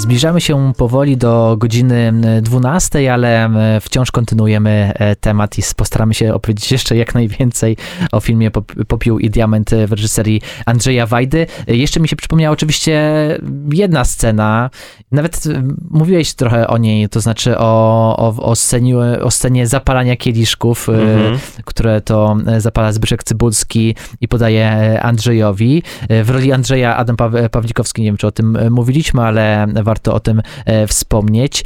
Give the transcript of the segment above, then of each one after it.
Zbliżamy się powoli do godziny 12, ale wciąż kontynuujemy temat i postaramy się opowiedzieć jeszcze jak najwięcej o filmie Popiół i Diament w reżyserii Andrzeja Wajdy. Jeszcze mi się przypomniała oczywiście jedna scena, nawet mówiłeś trochę o niej, to znaczy o scenie zapalania kieliszków, które to zapala Zbyszek Cybulski i podaje Andrzejowi. W roli Andrzeja Adam Pawlikowski, nie wiem, czy o tym mówiliśmy, ale warto o tym wspomnieć.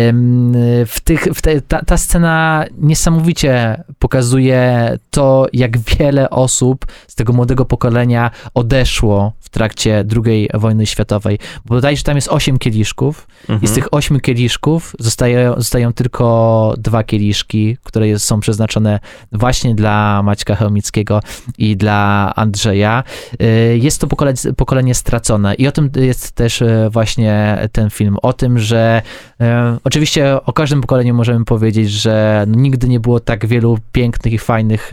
Ta scena niesamowicie pokazuje to, jak wiele osób z tego młodego pokolenia odeszło w trakcie II wojny światowej. Bo wydaje się, że tam jest 8 kieliszków i z tych 8 kieliszków zostają tylko 2 kieliszki, które są przeznaczone właśnie dla Maćka Chełmickiego i dla Andrzeja. Jest to pokolenie stracone i o tym jest też właśnie ten film. O tym, że oczywiście o każdym pokoleniu możemy powiedzieć, że nigdy nie było tak wielu pięknych i fajnych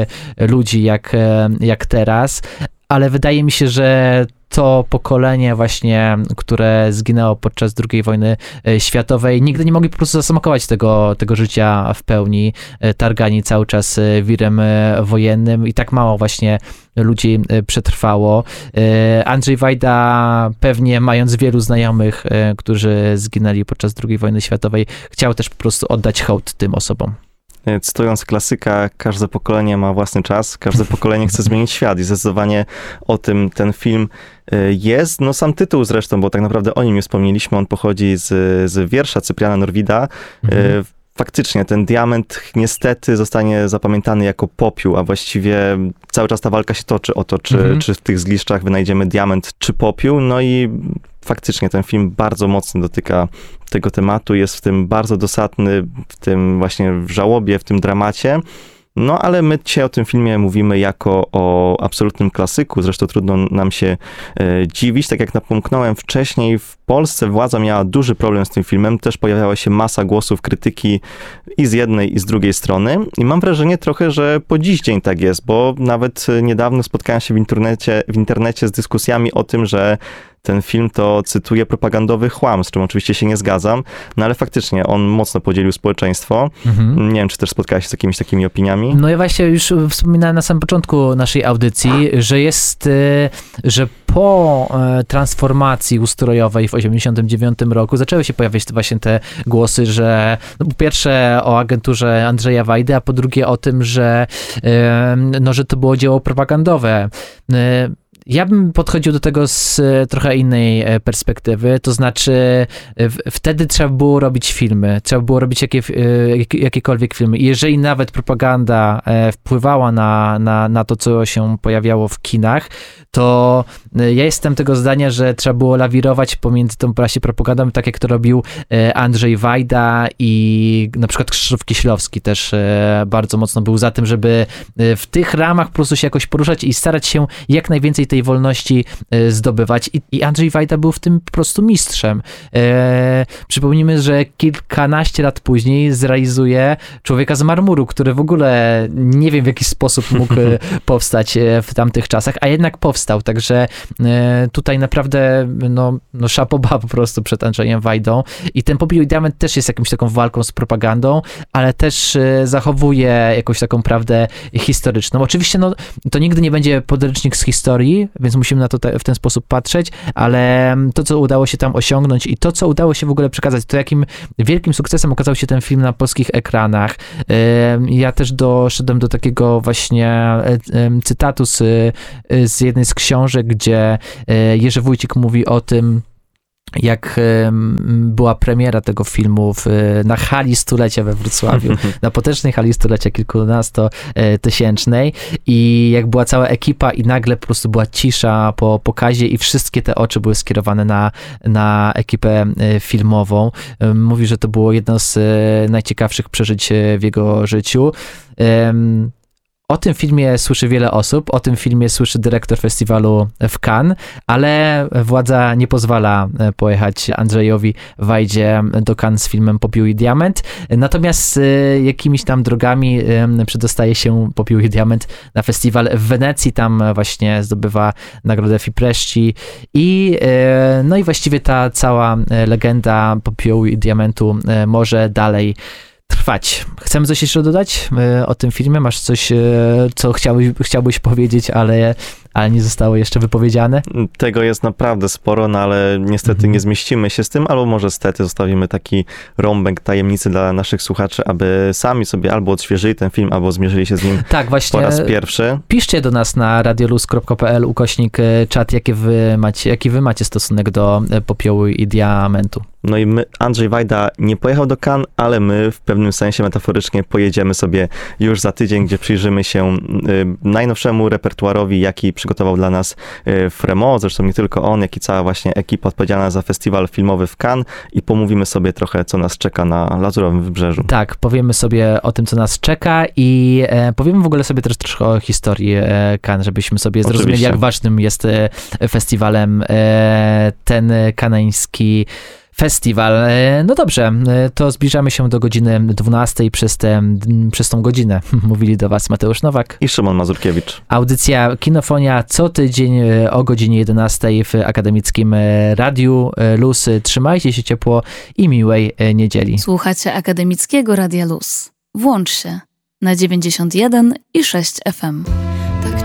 ludzi jak teraz, ale wydaje mi się, że to pokolenie właśnie, które zginęło podczas II wojny światowej, nigdy nie mogli po prostu zasmakować tego życia w pełni, targani cały czas wirem wojennym i tak mało właśnie ludzi przetrwało. Andrzej Wajda, pewnie mając wielu znajomych, którzy zginęli podczas II wojny światowej, chciał też po prostu oddać hołd tym osobom. Cytując klasyka, każde pokolenie ma własny czas, każde pokolenie chce zmienić świat i zdecydowanie o tym ten film jest. No sam tytuł zresztą, bo tak naprawdę o nim już wspomnieliśmy, on pochodzi z wiersza Cypriana Norwida. Faktycznie ten diament niestety zostanie zapamiętany jako popiół, a właściwie cały czas ta walka się toczy o to, czy w tych zgliszczach wynajdziemy diament czy popiół. No i faktycznie ten film bardzo mocno dotyka tego tematu, jest w tym bardzo dosadny, w tym właśnie w żałobie, w tym dramacie. No ale my dzisiaj o tym filmie mówimy jako o absolutnym klasyku, zresztą trudno nam się dziwić. Tak jak napomknąłem wcześniej, w Polsce władza miała duży problem z tym filmem, też pojawiała się masa głosów krytyki i z jednej i z drugiej strony i mam wrażenie trochę, że po dziś dzień tak jest, bo nawet niedawno spotkałem się w internecie z dyskusjami o tym, że ten film to, cytuję, propagandowy chłam, z czym oczywiście się nie zgadzam, no ale faktycznie on mocno podzielił społeczeństwo. Nie wiem, czy też spotkałeś się z jakimiś takimi opiniami? No ja właśnie już wspominałem na samym początku naszej audycji, że po transformacji ustrojowej w 1989 roku zaczęły się pojawiać właśnie te głosy, że no po pierwsze o agenturze Andrzeja Wajdy, a po drugie o tym, że to było dzieło propagandowe. Ja bym podchodził do tego z trochę innej perspektywy, to znaczy wtedy trzeba było robić filmy, trzeba było robić jakiekolwiek filmy. I jeżeli nawet propaganda wpływała na to, co się pojawiało w kinach, to ja jestem tego zdania, że trzeba było lawirować pomiędzy tą właśnie propagandą, tak jak to robił Andrzej Wajda i na przykład Krzysztof Kieślowski też bardzo mocno był za tym, żeby w tych ramach po prostu się jakoś poruszać i starać się jak najwięcej tej wolności zdobywać. I Andrzej Wajda był w tym po prostu mistrzem. Przypomnijmy, że kilkanaście lat później zrealizuje Człowieka z marmuru, który w ogóle nie wiem w jaki sposób mógł powstać w tamtych czasach, a jednak powstał. Także tutaj naprawdę chapeau bas po prostu przed Andrzejem Wajdą. I ten Popiół i Diament też jest jakąś taką walką z propagandą, ale też zachowuje jakąś taką prawdę historyczną. Oczywiście to nigdy nie będzie podręcznik z historii, więc musimy na to w ten sposób patrzeć, ale to, co udało się tam osiągnąć i to, co udało się w ogóle przekazać, to jakim wielkim sukcesem okazał się ten film na polskich ekranach. Ja też doszedłem do takiego właśnie cytatu z jednej z książek, gdzie Jerzy Wójcik mówi o tym, jak była premiera tego filmu na hali stulecia we Wrocławiu, na potężnej hali stulecia kilkunastotysięcznej i jak była cała ekipa i nagle po prostu była cisza po pokazie i wszystkie te oczy były skierowane na ekipę filmową. Mówi, że to było jedno z najciekawszych przeżyć w jego życiu. O tym filmie słyszy wiele osób, o tym filmie słyszy dyrektor festiwalu w Cannes, ale władza nie pozwala pojechać Andrzejowi Wajdzie do Cannes z filmem Popiół i Diament. Natomiast jakimiś tam drogami przedostaje się Popiół i Diament na festiwal w Wenecji, tam właśnie zdobywa nagrodę Fipresci i no i właściwie ta cała legenda Popiołu i Diamentu może dalej trwać. Chcemy coś jeszcze dodać o tym filmie? Masz coś, co chciałbyś powiedzieć, ale nie zostało jeszcze wypowiedziane? Tego jest naprawdę sporo, no ale niestety nie zmieścimy się z tym, albo może stety zostawimy taki rąbek tajemnicy dla naszych słuchaczy, aby sami sobie albo odświeżyli ten film, albo zmierzyli się z nim tak, właśnie, po raz pierwszy. Piszcie do nas na radioluz.pl/czat, jaki wy macie stosunek do Popiołu i Diamentu. No i Andrzej Wajda nie pojechał do Cannes, ale my w pewnym sensie metaforycznie pojedziemy sobie już za tydzień, gdzie przyjrzymy się najnowszemu repertuarowi, jaki przygotował dla nas Frémaux, zresztą nie tylko on, jak i cała właśnie ekipa odpowiedzialna za festiwal filmowy w Cannes i pomówimy sobie trochę, co nas czeka na Lazurowym Wybrzeżu. Tak, powiemy sobie o tym, co nas czeka i powiemy w ogóle sobie też troszkę o historii Cannes, żebyśmy sobie zrozumieli, jak ważnym jest festiwalem ten kanański festiwal. No dobrze, to zbliżamy się do godziny 12 przez tą godzinę. Mówili do was Mateusz Nowak i Szymon Mazurkiewicz. Audycja Kinofonia co tydzień o godzinie 11 w Akademickim Radiu Luz. Trzymajcie się ciepło i miłej niedzieli. Słuchacie Akademickiego Radia Luz. Włącz się na 91,6 FM.